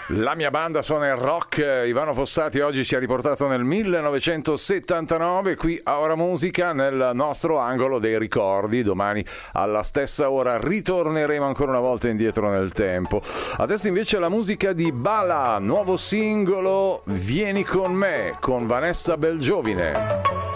La mia banda suona il rock. Ivano Fossati oggi ci ha riportato nel 1979 qui a Ora Musica, nel nostro angolo dei ricordi. Domani alla stessa ora ritorneremo ancora una volta indietro nel tempo. Adesso invece la musica di Bala, nuovo singolo Vieni con me con Vanessa Belgiovine.